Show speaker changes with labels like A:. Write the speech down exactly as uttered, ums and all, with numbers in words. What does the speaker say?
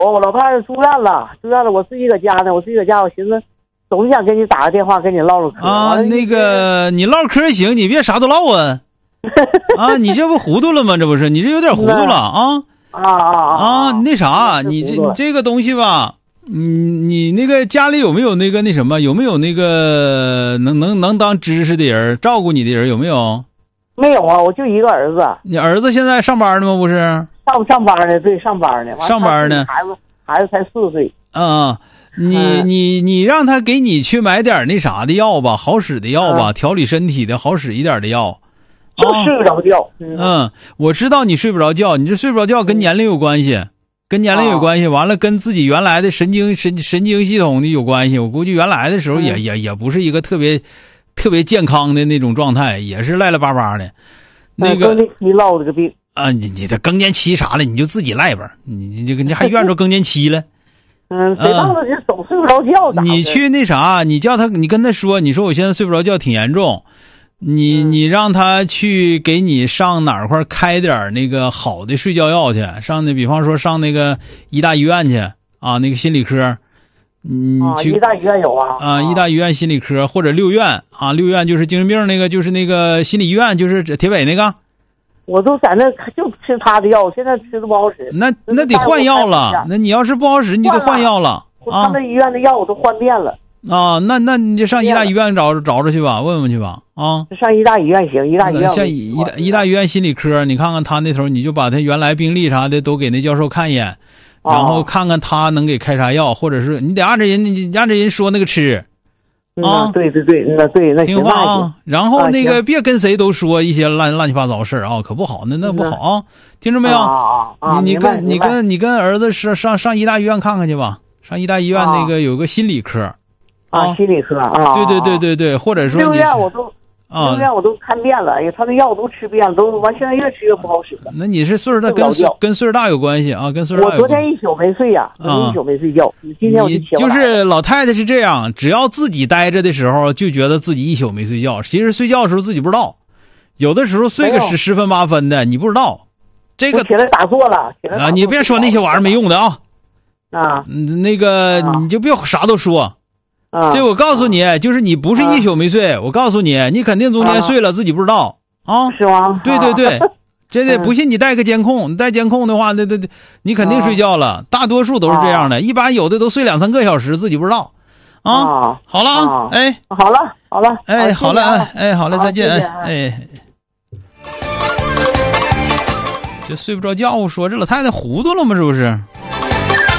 A: 我我老伴儿住院了，住院了，我自己搁家呢，我自己搁家，我寻思总想跟你打个电话，跟你唠唠嗑
B: 啊。那个你唠嗑行，你别啥都唠啊。啊，你这不糊涂了吗？这不是，你这有点糊涂了啊。
A: 啊啊
B: 啊！那啥，你这你这个东西吧，你你那个家里有没有那个那什么？有没有那个能能能当知识的人，照顾你的人有没有？
A: 没有啊，我就一个儿子。
B: 你儿子现在上班呢吗？不是
A: 上上班呢，对，上班呢。
B: 上班呢。
A: 孩子孩子才四岁。
B: 啊、嗯，你你你让他给你去买点那啥的药吧，好使的药吧，嗯、调理身体的好使一点的药。
A: 就睡不着觉。
B: 嗯, 嗯，我知道你睡不着觉，你这睡不着觉跟年龄有关系，跟年龄有关系，完了跟自己原来的神经神神经系统的有关系。我估计原来的时候也、嗯、也也不是一个特别特别健康的那种状态，也是赖赖巴巴的。那个
A: 更年期落这个病
B: 啊，你你的更年期啥了，你就自己赖吧，你你这个你还怨着更年期了。
A: 嗯，谁让他就总睡不着觉？
B: 你去那啥，你叫他，你跟他说，你说我现在睡不着觉，挺严重。你你让他去给你上哪儿块开点那个好的睡觉药去，上那比方说上那个医大医院去啊，那个心理科，嗯，
A: 啊，医大医院有啊
B: 啊，医大医院心理科或者六院啊，六院就是精神病那个，就是那个心理医院，就是铁北那个。
A: 我都在那就吃他的药，现在吃的不好使。
B: 那那得换药了，那你要是不好使，你就得换药了啊。
A: 他那医院的药我都换遍了。
B: 啊，那那你就上医大医院找找找去吧，问问去吧，啊，
A: 上医大医院行，医大医院
B: 像医大医大医院心理科，你看看他那头，你就把他原来病历啥的都给那教授看一眼，
A: 哦、
B: 然后看看他能给开啥药，或者是你得按着人你按着人说那个吃，啊，
A: 嗯、对对对，那对那
B: 听话啊，然后那个别跟谁都说一些乱乱七八糟事儿啊，可不好，那那不好啊，听着没有？
A: 啊啊、
B: 你你跟你跟你跟儿子上上上医大医院看看去吧，上医大医院那个有个心理科。
A: 啊，心理科啊，
B: 对对对对对，或者说
A: 六院我都
B: 啊，
A: 六院我都看遍了，哎呀，他那药我都吃遍了，都完，现在越吃越不好使了。
B: 那你是岁数大，跟跟岁数大有关系啊，跟岁数大。
A: 我昨天一宿没睡呀、啊，昨天一宿没睡觉。你今天我就起来。
B: 就是老太太是这样，只要自己待着的时候，就觉得自己一宿没睡觉，其实睡觉的时候自己不知道，有的时候睡个十十分八分的，你不知道。这个
A: 起来打坐了，起来
B: 啊，你别说那些玩意儿没用的啊。
A: 啊，
B: 那个你就别啥都说。
A: 啊，
B: 这我告诉你，就是你不是一宿没睡，我告诉你，你肯定中间睡了，自己不知道啊。
A: 是吗？
B: 对对对，真的不信你带个监控，你带监控的话，那那你肯定睡觉了。大多数都是这样的，一般有的都睡两三个小时，自己不知道啊。好了，哎，
A: 好了好了，
B: 哎，好了，哎哎，好了，再见，哎哎。这睡不着觉，说这老太太糊涂了吗？是不是？